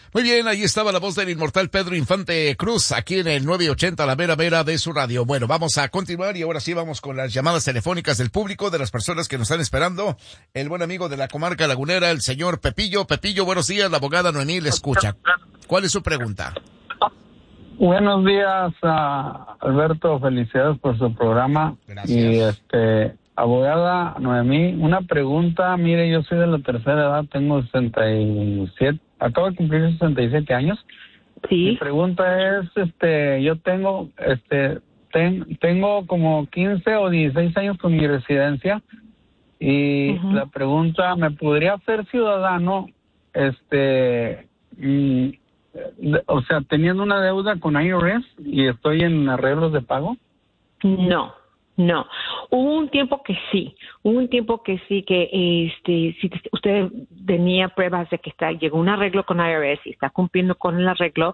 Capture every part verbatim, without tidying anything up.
Muy bien, ahí estaba la voz del inmortal Pedro Infante Cruz, aquí en el nueve ochenta, la mera mera de su radio. Bueno, vamos a continuar y ahora sí vamos con las llamadas telefónicas del público, de las personas que nos están esperando. El buen amigo de la comarca lagunera, el señor Pepillo. Pepillo, buenos días, la abogada Noemí le escucha. ¿Cuál es su pregunta? Buenos días, uh, Alberto, felicidades por su programa. Gracias. Y este, abogada Noemí, una pregunta, mire, yo soy de la tercera edad, tengo sesenta y siete, acabo de cumplir sesenta y siete años. Sí. Mi pregunta es, este, yo tengo, este, ten, tengo como quince o dieciséis años con mi residencia y uh-huh. la pregunta, ¿me podría hacer ciudadano, este, y, o sea, teniendo una deuda con I R S y estoy en arreglos de pago? No. No, hubo un tiempo que sí, hubo un tiempo que sí, que este, si usted tenía pruebas de que está, llegó un arreglo con I R S y está cumpliendo con el arreglo,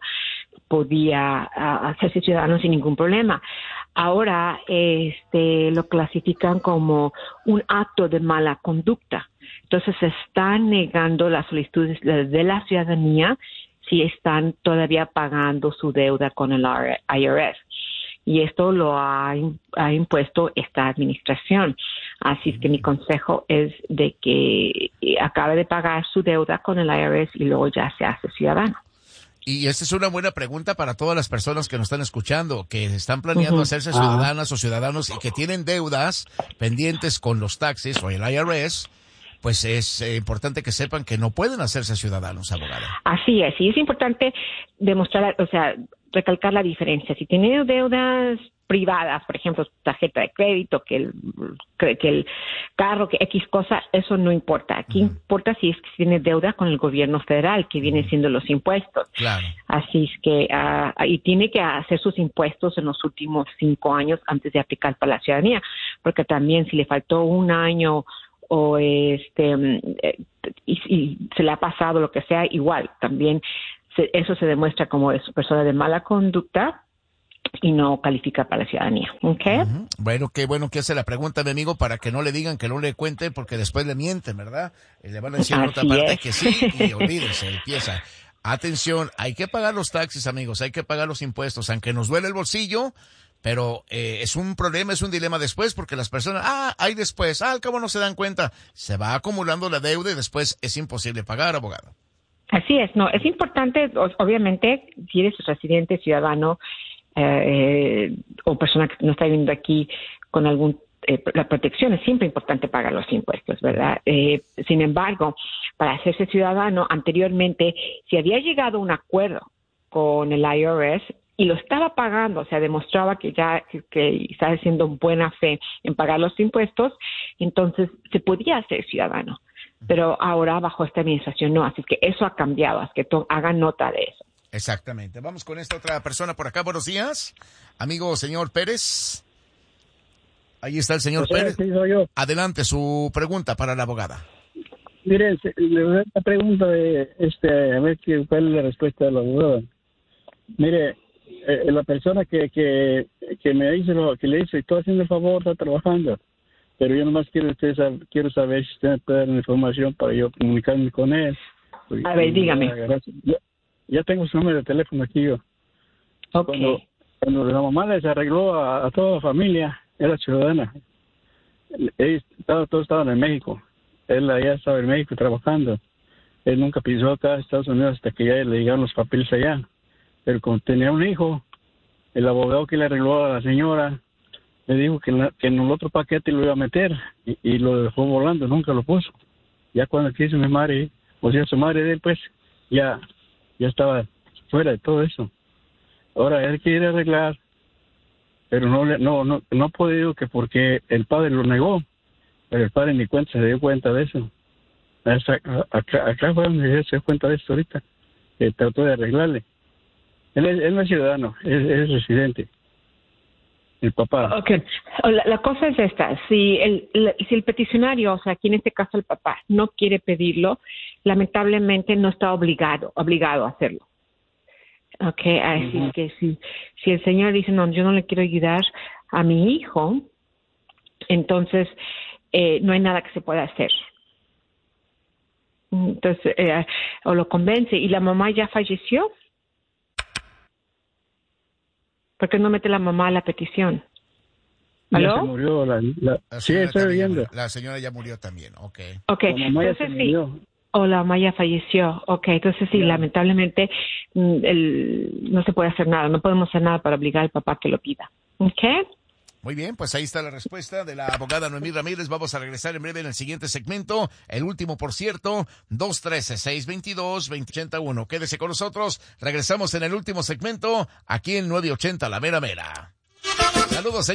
podía uh, hacerse ciudadano sin ningún problema. Ahora este, lo clasifican como un acto de mala conducta. Entonces se están negando las solicitudes de la ciudadanía si están todavía pagando su deuda con el I R S. Y esto lo ha, ha impuesto esta administración. Así es que mi consejo es de que acabe de pagar su deuda con el I R S y luego ya se hace ciudadano. Y esta es una buena pregunta para todas las personas que nos están escuchando, que están planeando uh-huh. hacerse ciudadanas uh-huh. o ciudadanos y que tienen deudas pendientes con los taxes o el I R S. Pues es eh, importante que sepan que no pueden hacerse ciudadanos, abogada. Así es, y es importante demostrar, o sea, recalcar la diferencia. Si tiene deudas privadas, por ejemplo, tarjeta de crédito, que el, que el carro, que X cosa, eso no importa. Aquí uh-huh. importa si es que tiene deuda con el gobierno federal, que viene uh-huh. siendo los impuestos. Claro. Así es que, uh, y tiene que hacer sus impuestos en los últimos cinco años antes de aplicar para la ciudadanía, porque también si le faltó un año o este eh, y, y se le ha pasado lo que sea, igual también se, eso se demuestra como es persona de mala conducta y no califica para la ciudadanía. ¿Okay? Uh-huh. Bueno, qué bueno que hace la pregunta, mi amigo, para que no le digan que no le cuente, porque después le mienten, ¿verdad? Y le van a decir en otra parte es. que sí y olvídense, empieza. Atención, hay que pagar los taxis, amigos, hay que pagar los impuestos, aunque nos duele el bolsillo. Pero eh, es un problema, es un dilema después, porque las personas, ah, hay después, ah, al cabo no se dan cuenta. Se va acumulando la deuda y después es imposible pagar, abogado. Así es, no, es importante, obviamente, si eres residente, ciudadano, eh, o persona que no está viviendo aquí con algún, eh, la protección, es siempre importante pagar los impuestos, ¿verdad? Eh, sin embargo, para hacerse ciudadano, anteriormente, si había llegado a un acuerdo con el I R S, y lo estaba pagando, o sea, demostraba que ya que, que estaba haciendo buena fe en pagar los impuestos, entonces se podía hacer ciudadano. Pero ahora bajo esta administración no, así que eso ha cambiado, así que to- hagan nota de eso. Exactamente. Vamos con esta otra persona por acá. Buenos días, amigo señor Pérez. Ahí está el señor José, Pérez. Sí, soy yo. Adelante, su pregunta para la abogada. Mire, le voy a hacer una pregunta de, este, a ver qué, cuál es la respuesta de la abogada. Mire, Eh, la persona que que que me dice lo que le dice, estoy haciendo el favor, está trabajando, pero yo nomás quiero usted saber, quiero saber si usted me puede dar la información para yo comunicarme con él. A ver, dígame. Ya, ya tengo su número de teléfono aquí yo. Okay. Cuando, cuando la mamá les arregló a, a toda la familia, era ciudadana. Ellos todos, todos estaban en México. Él allá estaba en México trabajando. Él nunca pisó acá a Estados Unidos hasta que ya le llegaron los papeles allá. Pero como tenía un hijo, el abogado que le arregló a la señora le dijo que, la, que en el otro paquete lo iba a meter y, y lo dejó volando, nunca lo puso. Ya cuando quiso mi madre, o sea, su madre de él, pues, ya, ya estaba fuera de todo eso. Ahora él quiere arreglar, pero no le, no, no, no ha podido, que porque el padre lo negó, pero el padre ni cuenta se dio cuenta de eso. Acá, acá fue donde se dio cuenta de esto ahorita, que trató de arreglarle. Él, es, él no es ciudadano, es, es residente. El papá. Okay. La, la cosa es esta, si el, la, si el peticionario, o sea, aquí en este caso el papá, no quiere pedirlo, lamentablemente no está obligado, obligado a hacerlo. Okay, así uh-huh. que si, si el señor dice, no, yo no le quiero ayudar a mi hijo, entonces eh, no hay nada que se pueda hacer. Entonces, eh, o lo convence. ¿Y la mamá ya falleció? ¿Por qué no mete la mamá a la petición? ¿Aló? Ya se murió la, la... La Sí, señora estoy también ya oyendo. murió. La señora ya murió también, ok. Ok, La mamá ya entonces se sí. murió. O la mamá ya falleció. Ok, entonces sí, Ya. lamentablemente mm, el, no se puede hacer nada. No podemos hacer nada para obligar al papá que lo pida. Ok. Muy bien, pues ahí está la respuesta de la abogada Noemí Ramírez. Vamos a regresar en breve en el siguiente segmento. El último, por cierto, dos uno tres, seis dos dos, dos cero ocho uno. Quédese con nosotros. Regresamos en el último segmento aquí en nueve ochenta La Mera Mera. Saludos, señor.